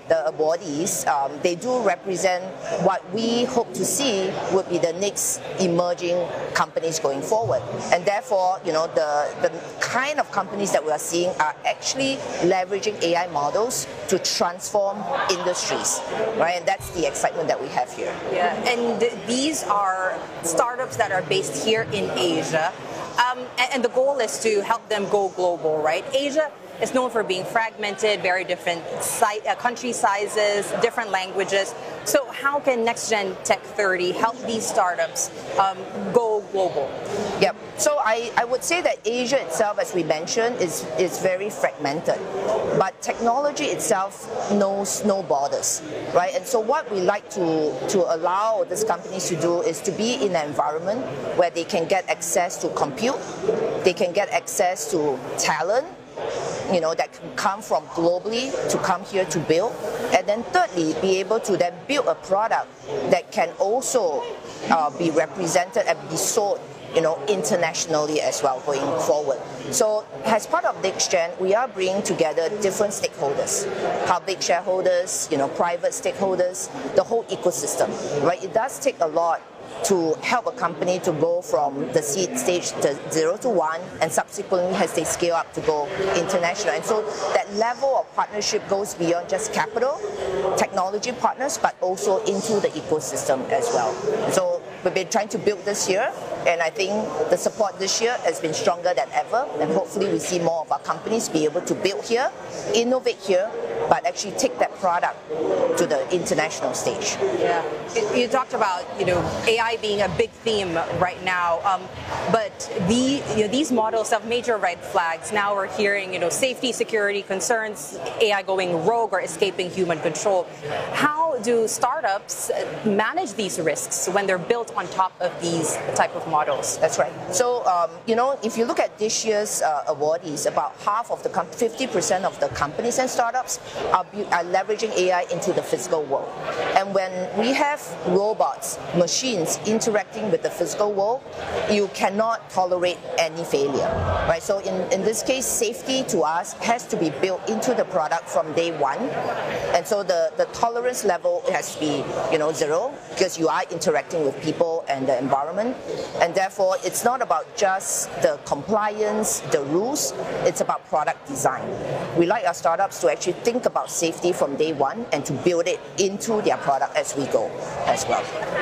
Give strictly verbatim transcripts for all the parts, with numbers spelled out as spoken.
the awardees, um, they do represent what we hope to see would be the next emerging companies going forward. And therefore, you know, the, the kind of companies that we are seeing are actually leveraging A I models to transform industries, right? And that's the excitement that we have here. Yeah, and th these are startups that are based here in Asia. Um, and, and the goal is to help them go global, right? Asia is known for being fragmented, very different si uh, country sizes, different languages. So how can NextGen Tech thirty help these startups um, go global? Yep. So I, I would say that Asia itself, as we mentioned, is, is very fragmented. But technology itself knows no borders, right? And so what we like to, to allow these companies to do is to be in an environment where they can get access to compute, they can get access to talent, you know, that can come from globally to come here to build. And then thirdly, be able to then build a product that can also uh, be represented and be sold, you know, internationally as well going forward. So as part of NextGen, we are bringing together different stakeholders, public shareholders, you know, private stakeholders, the whole ecosystem, right? It does take a lot to help a company to go from the seed stage to zero to one, and subsequently as they scale up to go international. And so that level of partnership goes beyond just capital, technology partners, but also into the ecosystem as well. So we've been trying to build this year, and I think the support this year has been stronger than ever, and hopefully we see more of our companies be able to build here, innovate here, but actually take that product to the international stage. Yeah, you talked about, you know, A I being a big theme right now, um, but the you know, these models have major red flags. Now we're hearing, you know, safety, security concerns, A I going rogue or escaping human control. How do startups manage these risks when they're built on top of these type of models? That's right. So, um, you know, if you look at this year's uh, awardees, about half of the, fifty percent of the companies and startups are, are leveraging A I into the physical world. And when we have robots, machines interacting with the physical world, you cannot tolerate any failure, right? So in, in this case, safety to us has to be built into the product from day one. And so the, the tolerance level has to be, you know, zero, because you are interacting with people and the environment. And therefore, it's not about just the compliance, the rules, it's about product design. We like our startups to actually think about safety from day one and to build it into their product as we go as well.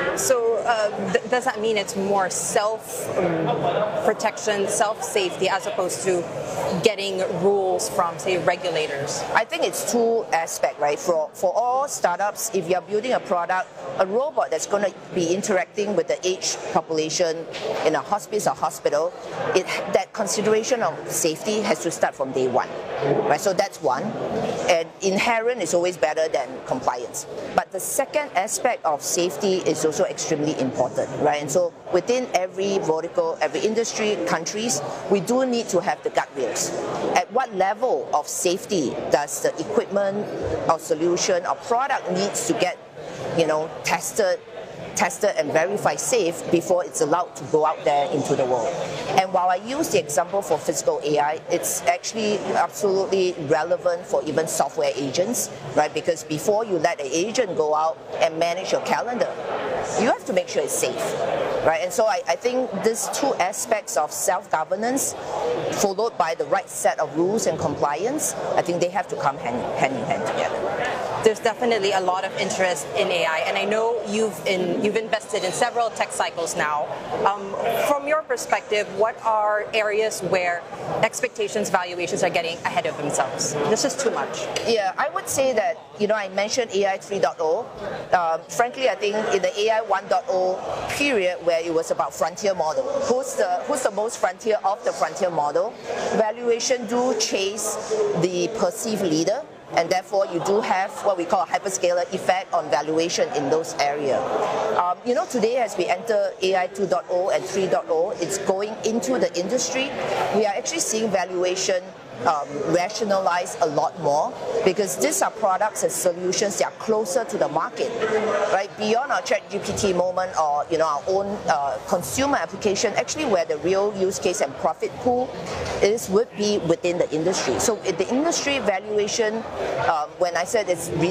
So uh, th does that mean it's more self-protection, um, self-safety, as opposed to getting rules from, say, regulators? I think it's two aspects, right? For, for all startups, if you're building a product, a robot that's going to be interacting with the aged population in a hospice or hospital, it, that consideration of safety has to start from day one, right? So that's one. And inherent is always better than compliance. But the second aspect of safety is also extremely important, right? And so within every vertical, every industry, countries, we do need to have the guardrails. At what level of safety does the equipment or solution or product needs to get, you know, tested, tested and verified safe before it's allowed to go out there into the world. And while I use the example for physical A I, it's actually absolutely relevant for even software agents, right? Because before you let an agent go out and manage your calendar, you have to make sure it's safe, right? And so I, I think these two aspects of self-governance, followed by the right set of rules and compliance, I think they have to come hand, hand in hand together. There's definitely a lot of interest in A I, and I know you've in, you've invested in several tech cycles now. Um, from your perspective, what are areas where expectations, valuations are getting ahead of themselves? This is too much. Yeah, I would say that, you know, I mentioned A I three point oh. Um, frankly, I think in the A I one point oh period where it was about frontier model, who's the who's the most frontier of the frontier model, valuation do chase the perceived leader. And therefore, you do have what we call a hyperscaler effect on valuation in those areas. Um, you know, today as we enter A I two point oh and three point oh, it's going into the industry. We are actually seeing valuation Um, rationalize a lot more, because these are products and solutions that are closer to the market, right? Beyond our ChatGPT moment or, you know, our own uh, consumer application, actually where the real use case and profit pool is would be within the industry. So in the industry valuation, um, when I said it's